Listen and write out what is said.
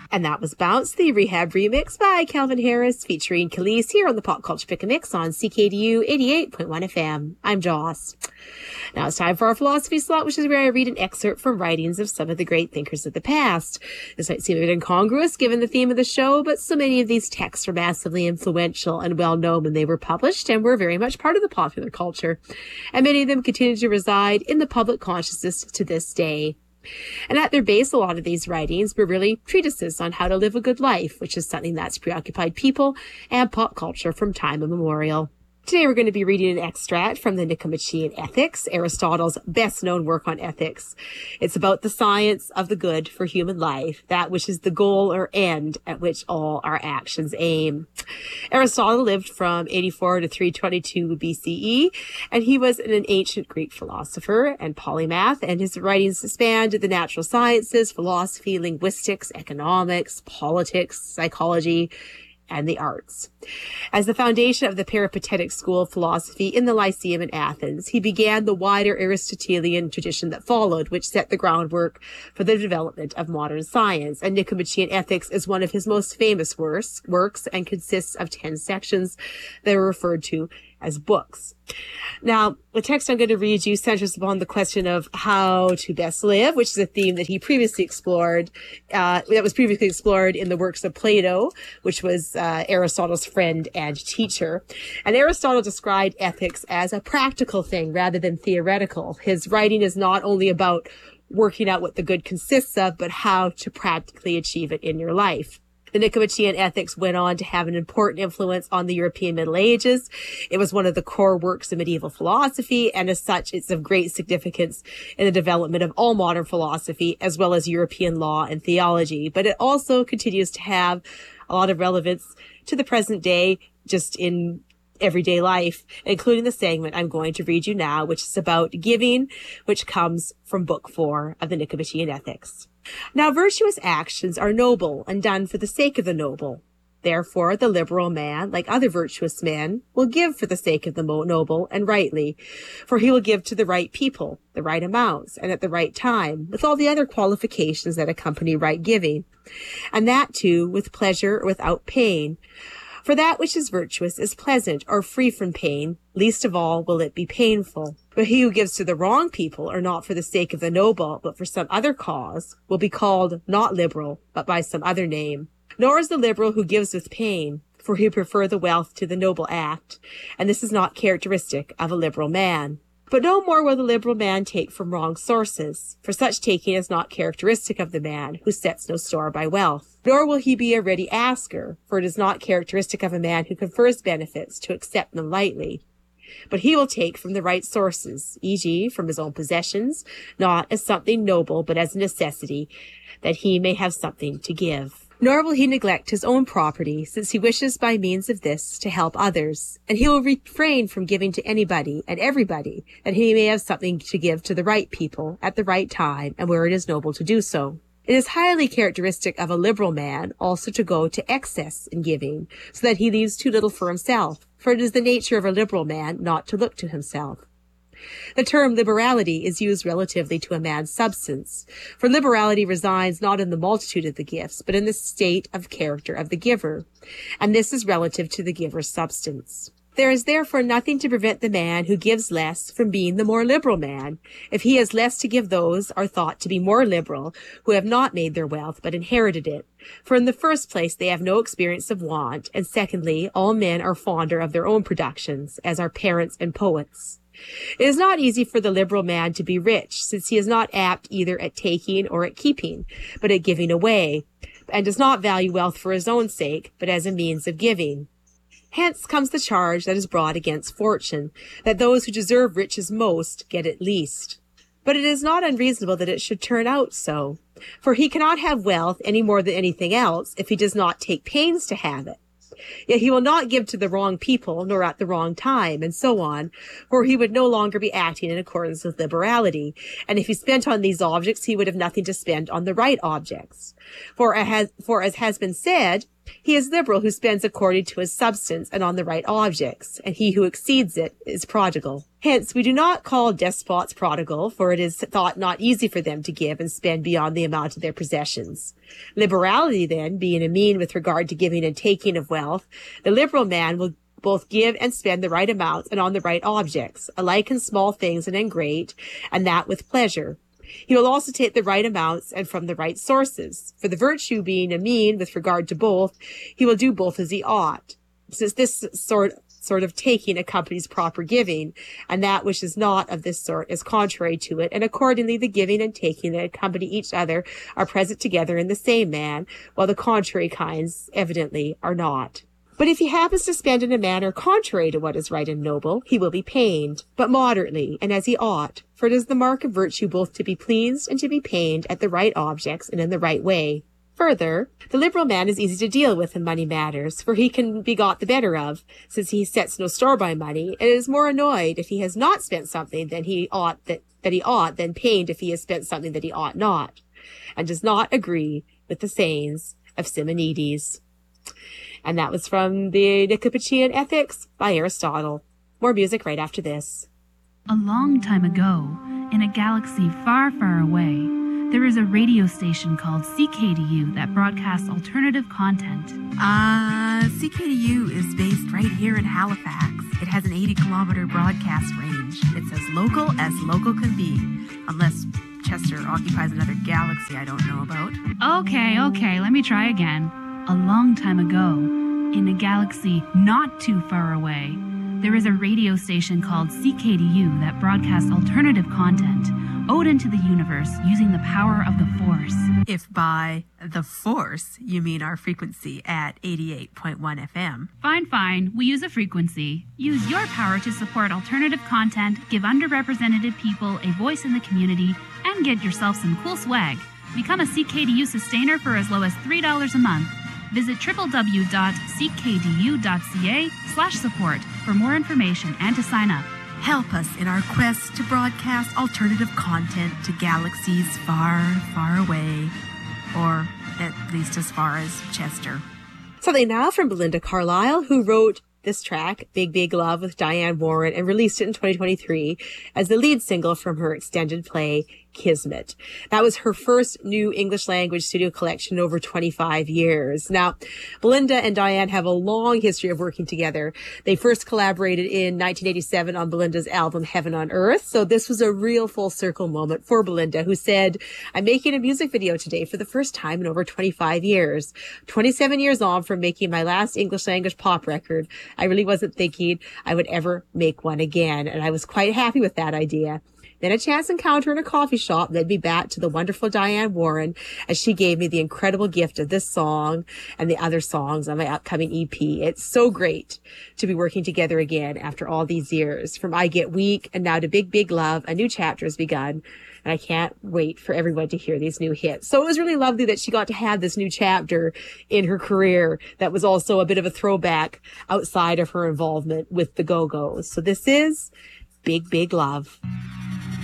And that was Bounce, the Rehab remix by Calvin Harris featuring Khalees here on the Pop Culture Pick a Mix on CKDU 88.1 FM. I'm Joss. Now it's time for our philosophy slot, which is where I read an excerpt from writings of some of the great thinkers of the past. This might seem a bit incongruous given the theme of the show, but so many of these texts were massively influential and well known when they were published and were very much part of the popular culture. And many of them continue to reside in the public consciousness to this day. And at their base, a lot of these writings were really treatises on how to live a good life, which is something that's preoccupied people and pop culture from time immemorial. Today we're going to be reading an extract from the Nicomachean Ethics, Aristotle's best-known work on ethics. It's about the science of the good for human life, that which is the goal or end at which all our actions aim. Aristotle lived from 84 to 322 BCE, and he was an ancient Greek philosopher and polymath, and his writings spanned the natural sciences, philosophy, linguistics, economics, politics, psychology, and the arts. As the foundation of the Peripatetic school of philosophy in the Lyceum in Athens, he began the wider Aristotelian tradition that followed, which set the groundwork for the development of modern science. And Nicomachean Ethics is one of his most famous works and consists of 10 sections that are referred to as books. Now, the text I'm going to read you centers upon the question of how to best live, which is a theme that he previously explored, that was previously explored in the works of Plato, which was Aristotle's friend and teacher. And Aristotle described ethics as a practical thing rather than theoretical. His writing is not only about working out what the good consists of, but how to practically achieve it in your life. The Nicomachean Ethics went on to have an important influence on the European Middle Ages. It was one of the core works of medieval philosophy, and as such, it's of great significance in the development of all modern philosophy, as well as European law and theology. But it also continues to have a lot of relevance to the present day, just in everyday life, including the segment I'm going to read you now, which is about giving, which comes from Book 4 of the Nicomachean Ethics. Now, virtuous actions are noble and done for the sake of the noble. Therefore, the liberal man, like other virtuous men, will give for the sake of the noble and rightly, for he will give to the right people, the right amounts, and at the right time, with all the other qualifications that accompany right giving, and that too with pleasure or without pain. For that which is virtuous is pleasant or free from pain, least of all will it be painful. But he who gives to the wrong people, or not for the sake of the noble, but for some other cause, will be called not liberal, but by some other name. Nor is the liberal who gives with pain, for he prefer the wealth to the noble act, and this is not characteristic of a liberal man. But no more will the liberal man take from wrong sources, for such taking is not characteristic of the man who sets no store by wealth. Nor will he be a ready asker, for it is not characteristic of a man who confers benefits to accept them lightly. But he will take from the right sources, e.g., from his own possessions, not as something noble, but as a necessity, that he may have something to give. Nor will he neglect his own property, since he wishes by means of this to help others. And he will refrain from giving to anybody and everybody, that he may have something to give to the right people at the right time and where it is noble to do so. It is highly characteristic of a liberal man also to go to excess in giving, so that he leaves too little for himself, for it is the nature of a liberal man not to look to himself. The term liberality is used relatively to a man's substance, for liberality resides not in the multitude of the gifts, but in the state of character of the giver, and this is relative to the giver's substance. There is therefore nothing to prevent the man who gives less from being the more liberal man, if he has less to give. Those are thought to be more liberal who have not made their wealth but inherited it. For in the first place, they have no experience of want, and secondly, all men are fonder of their own productions, as are parents and poets. It is not easy for the liberal man to be rich, since he is not apt either at taking or at keeping, but at giving away, and does not value wealth for his own sake, but as a means of giving. Hence comes the charge that is brought against fortune, that those who deserve riches most get it least. But it is not unreasonable that it should turn out so, for he cannot have wealth any more than anything else if he does not take pains to have it. Yet he will not give to the wrong people, nor at the wrong time, and so on, for he would no longer be acting in accordance with liberality, and if he spent on these objects, he would have nothing to spend on the right objects. For as has been said, He is liberal who spends according to his substance and on the right objects, and he who exceeds it is prodigal. Hence, we do not call despots prodigal, for it is thought not easy for them to give and spend beyond the amount of their possessions. Liberality, then, being a mean with regard to giving and taking of wealth, the liberal man will both give and spend the right amounts and on the right objects, alike in small things and in great, and that with pleasure. He will also take the right amounts and from the right sources. For the virtue being a mean with regard to both, he will do both as he ought. Since this sort of taking accompanies proper giving, and that which is not of this sort is contrary to it, and accordingly the giving and taking that accompany each other are present together in the same man, while the contrary kinds evidently are not. But if he happens to spend in a manner contrary to what is right and noble, he will be pained, but moderately, and as he ought, for it is the mark of virtue both to be pleased and to be pained at the right objects and in the right way. Further, the liberal man is easy to deal with in money matters, for he can be got the better of, since he sets no store by money, and is more annoyed if he has not spent something than he ought than pained if he has spent something that he ought not, and does not agree with the sayings of Simonides. And that was from the Nicomachean Ethics by Aristotle. More music right after this. A long time ago, in a galaxy far, far away, there is a radio station called CKDU that broadcasts alternative content. CKDU is based right here in Halifax. It has an 80-kilometer broadcast range. It's as local can be, unless Chester occupies another galaxy I don't know about. Okay, let me try again. A long time ago, in a galaxy not too far away, there is a radio station called CKDU that broadcasts alternative content owed into the universe using the power of the Force. If by the Force you mean our frequency at 88.1 FM. Fine, we use a frequency. Use your power to support alternative content, give underrepresented people a voice in the community, and get yourself some cool swag. Become a CKDU sustainer for as low as $3 a month. Visit www.ckdu.ca/support for more information and to sign up. Help us in our quest to broadcast alternative content to galaxies far, far away, or at least as far as Chester. Something now from Belinda Carlisle, who wrote this track, Big Big Love with Diane Warren, and released it in 2023 as the lead single from her extended play, Kismet. That was her first new English language studio collection in over 25 years. Now, Belinda and Diane have a long history of working together. They first collaborated in 1987 on Belinda's album Heaven on Earth. So this was a real full circle moment for Belinda, who said, I'm making a music video today for the first time in over 25 years. 27 years on from making my last English language pop record, I really wasn't thinking I would ever make one again. And I was quite happy with that idea. Then a chance encounter in a coffee shop led me back to the wonderful Diane Warren as she gave me the incredible gift of this song and the other songs on my upcoming EP. It's so great to be working together again after all these years. From I Get Weak and now to Big Big Love, a new chapter has begun. And I can't wait for everyone to hear these new hits. So it was really lovely that she got to have this new chapter in her career that was also a bit of a throwback outside of her involvement with the Go-Go's. So this is Big Big Love.